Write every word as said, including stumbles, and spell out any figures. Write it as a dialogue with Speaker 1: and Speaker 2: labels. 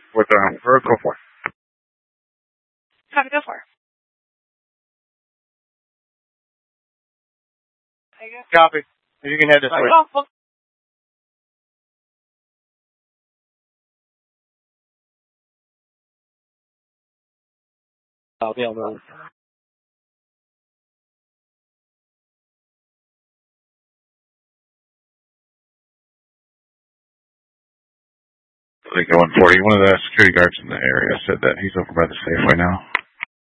Speaker 1: With um, or go for it.
Speaker 2: Have to go for it.
Speaker 1: Copy. You can head this way.
Speaker 2: Oh, well,
Speaker 3: I'll be on the road.
Speaker 1: Lincoln one forty. One of the security guards in the area said that he's over by the Safeway now.